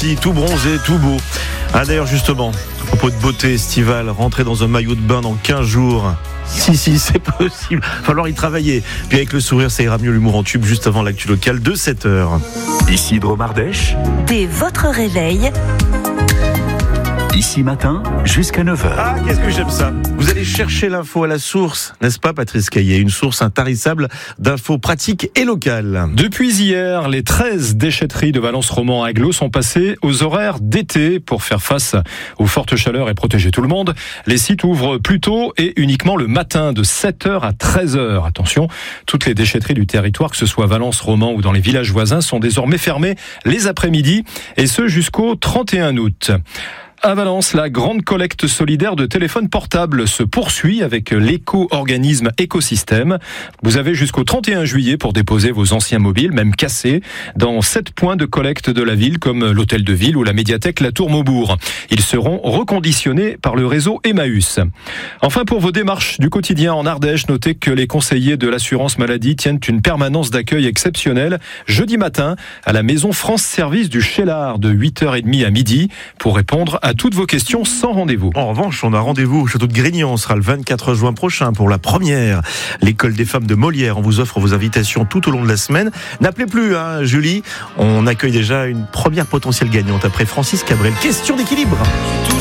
rempli, tout bronzé, tout beau. Ah d'ailleurs justement, à propos de beauté estivale, rentrer dans un maillot de bain dans 15 jours. Si, c'est possible. Il va falloir y travailler. Puis avec le sourire, ça ira mieux, l'humour en tube, juste avant l'actu locale de 7h. Ici Dromardèche. Dès votre réveil. Ici matin, jusqu'à 9h. Ah, qu'est-ce que j'aime ça. Vous allez chercher l'info à la source, n'est-ce pas Patrice Caillet? Une source intarissable d'infos pratiques et locales. Depuis hier, les 13 déchetteries de Valence-Roman-Aglo sont passées aux horaires d'été pour faire face aux fortes chaleurs et protéger tout le monde. Les sites ouvrent plus tôt et uniquement le matin de 7h à 13h. Attention, toutes les déchetteries du territoire, que ce soit Valence-Roman ou dans les villages voisins, sont désormais fermées les après-midi et ce jusqu'au 31 août. À Valence, la grande collecte solidaire de téléphones portables se poursuit avec l'éco-organisme Écosystème. Vous avez jusqu'au 31 juillet pour déposer vos anciens mobiles, même cassés, dans 7 points de collecte de la ville, comme l'hôtel de ville ou la médiathèque La Tour Maubourg. Ils seront reconditionnés par le réseau Emmaüs. Enfin, pour vos démarches du quotidien en Ardèche, notez que les conseillers de l'assurance maladie tiennent une permanence d'accueil exceptionnelle jeudi matin à la maison France Service du Chélard de 8h30 à midi pour répondre à toutes vos questions sans rendez-vous. En revanche, on a rendez-vous au château de Grignan. On sera le 24 juin prochain pour la première. L'école des femmes de Molière. On vous offre vos invitations tout au long de la semaine. N'appelez plus, Julie. On accueille déjà une première potentielle gagnante après Francis Cabrel. Question d'équilibre.